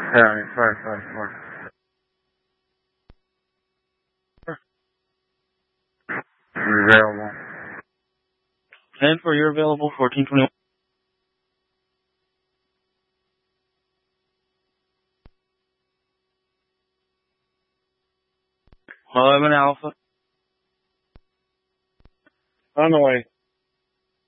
Yeah, sorry. Available. And for your available 1421. 11 Alpha. On the way.